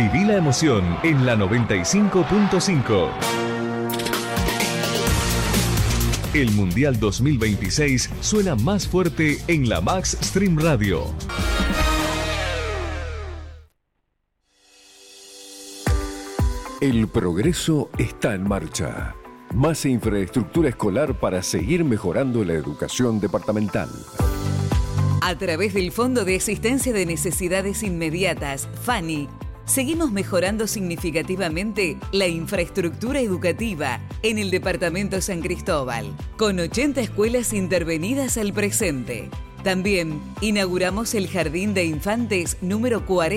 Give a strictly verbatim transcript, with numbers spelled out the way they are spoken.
Viví la emoción en la noventa y cinco punto cinco. El Mundial dos mil veintiséis suena más fuerte en la Max Stream Radio. El progreso está en marcha. Más infraestructura escolar para seguir mejorando la educación departamental. A través del Fondo de Asistencia de Necesidades Inmediatas, FANI, seguimos mejorando significativamente la infraestructura educativa en el departamento San Cristóbal, con ochenta escuelas intervenidas al presente. También inauguramos el Jardín de Infantes número cuarenta.